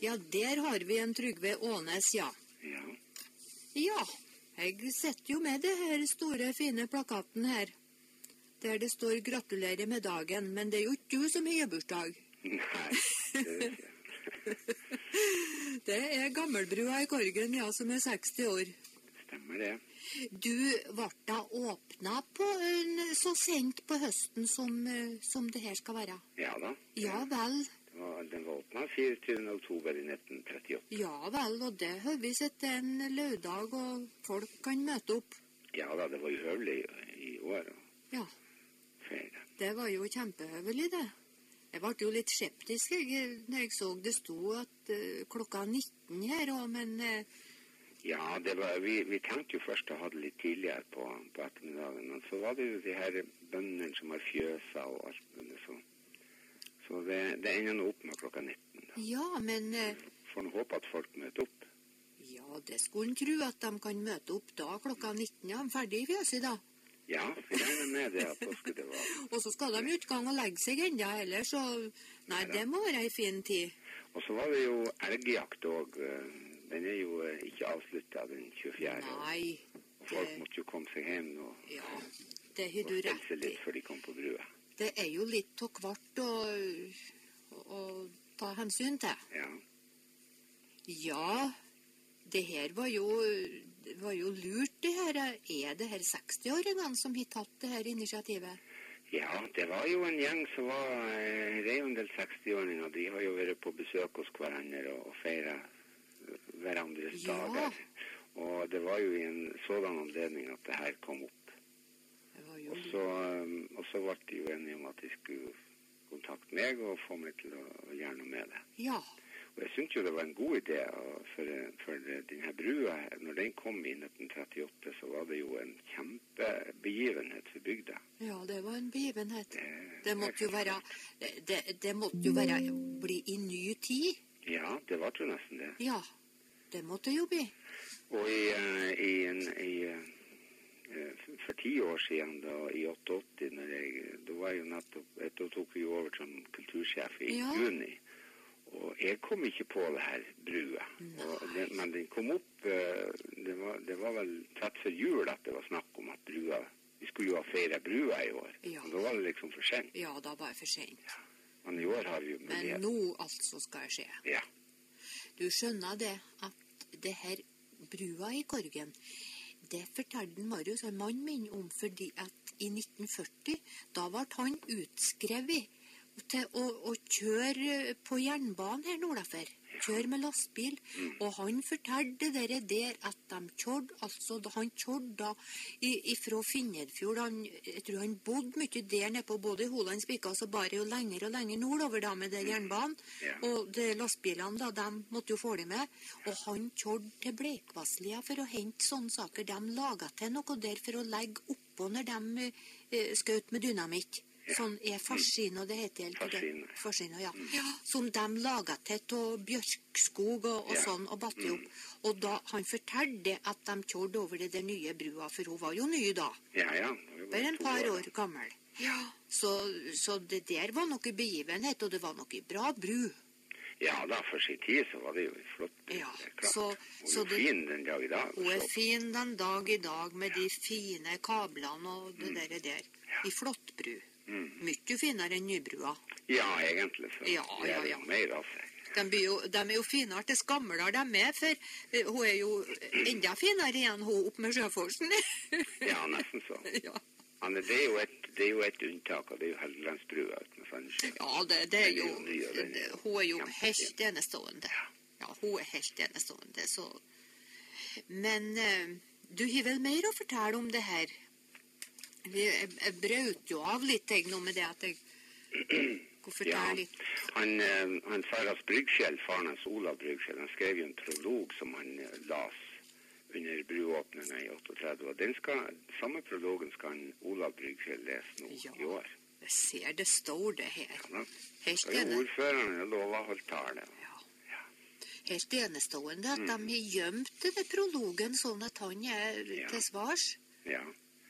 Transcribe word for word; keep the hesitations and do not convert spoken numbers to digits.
Ja, der har vi en Trygve Ånes, ja. Ja. Ja, jeg setter jo med det her store, fine plakaten her, der det står 'gratulerer med dagen', men det er jo ikke du som har bursdag. Nei, det er ikke. Det er gammelbrua i Korgen, ja, som er seksti år. Stemmer det. Du ble da åpnet på en, så sent på høsten som, eh, som det her skal være. Ja da. Ja vel, Det var, den var åpnet fireogtyvende oktober i nitten trettiåtte. ja vel, og det har vi sett en lørdag, og folk kan møte opp. Ja da, det var jo høvelig i, i år å Ja, feire. det var jo kjempehøvelig det. Jeg ble jo litt skeptisk jeg, når jeg så det sto at eh, klokka nitten her, og, men eh, Ja, det var, vi, vi tenkte jo først å ha det litt tidligere på, på ettermiddagen, men så var det jo de her bøndene som har fjøsa og alt mulig så. Så det, det ender nå opp med klokka nitten. Da. ja, men eh, Får nå håpe at folk møter opp. ja, det skulle en tro at de kan møte opp da klokka nitten, ja, ferdig i fjøset da. Ja, vi regner med det at da skulle det være. Og så skal de ut gang og legge seg enda heller, så nei, det må være en fin tid. Og så var det jo elgjakt også. Den er jo eh, ikke avsluttet den tjuefjerde. Nei, Og folk det, måtte jo komme seg hjem nå ja, det har og du stelle rett seg i. litt før de kom på brua. Det er jo litt av hvert å, å, å ta hensyn til. Ja, Ja, det her var jo, det var jo lurt det her. Er det her seksti-åringene som har tatt det her initiativet? ja det var jo en gjeng som var eh, det er jo en del seksti-åringer. De har jo vært på besøk hos hverandre og, og feiret hverandres Ja. dager. Og det var jo i en sådan anledning at det her kom opp. Det var jo Og så, um, og så ble de jo enige om at de skulle kontakte meg og få meg til å, å gjøre noe med det. Ja, Og jeg synes jo det var en god idé, og for, for denne brua, når den kom i nitten trettiåtte, så var det jo en kjempebegivenhet for bygda. ja, det var en begivenhet. Det- Det måtte jo være, det, det måtte jo være, bli i ny tid. Ja, det var jo nesten det. Ja, det måtte jo bli. Og i, eh, i, en, i eh, for ti år siden, da, i åttiåtte, når jeg, da var jeg jo nettopp, da tok vi jo over som kultursjef i Ja. juni. Og jeg kom ikke på det her brua. Og det, men den kom opp, eh, det var, det var vel tett for jul at det var snakk om at brua, vi skulle jo ha feire brua i år. Ja. Og da var det liksom for sent. Ja, da var det for sent. Men i år har vi jo Men mulighet. nå altså skal det skje. Ja, Du skjønner det at det her brua i Korgen, det fortalte Marius, en mann min, om fordi at i nitten førti, da ble han utskrevet til å, å kjøre på jernbanen her nordafor. Kjøre med lastbil. Og han fortalte dere der at de kjørte, altså da han kjørte da i- ifra Finnedfjord, han, jeg tror han bodde mye der nede på både Holandsvika, så bare jo lenger og lenger nordover da med den jernbanen. Ja. Og de lastbilene da, de måtte jo få det med. Og han kjørte til Bleikvasslia for å hente sånne saker. De laget til noe der for å legge oppå når de eh, skjøt med dynamitt. Ja. Sånn er farsino, det heter helt ikke det? Farsino. Farsino, ja. Som de laget til av bjørkskog og, og Ja. sånn, og batte opp. Og da han fortalte at de kjørte over det der nye brua, for hun var jo ny da. ja, ja. det var jo Bare en to par da. år gammel. Ja. Så, så det der var noe begivenhet, og det var noe bra bru. Ja da, for sin tid så var det jo en flott brua, Ja, det er klart. så- Og så jo det- fin den dag i dag. Hun er så- fin den dag i dag med de fine kablene og det der der. I flott bru. Mm. Mye finere enn nybrua. Ja, egentlig så Ja, det ja, er ja. jo mer av seg. De, blir jo, de er jo finere til skamler, de er, for eh, hun er jo enda finere igjen, hun opp med Sjøforsen. Ja, nesten så. ja. Men det er jo et, det er jo et unntak, og det er jo Helgelandsbrua uten Sandnessjøen. ja, det, det er jo, Den er jo ny, og den er det, jo hun er jo kjempefin. helt enestående. Ja, hun er helt enestående, så. Men eh, du har vel mer å fortelle om det her? Vi, jeg, jeg brøt jo av litt, jeg, nå med det at jeg kunne Ja, fortelle litt. han, eh, han Saras Brygskjell, faren hans Olav Brygskjell, han skrev jo en prolog som han eh, las under bruåpningen i trettini, og den skal, samme prologen skal han Olav Brygskjell lese nå Ja. i år. Jeg ser det står det her. Ja, Helt, så er ene, jo ordføreren lova holdt tale. ja. Helt enestående at de har gjemt denne prologen sånn at han er Ja. til svars. Ja,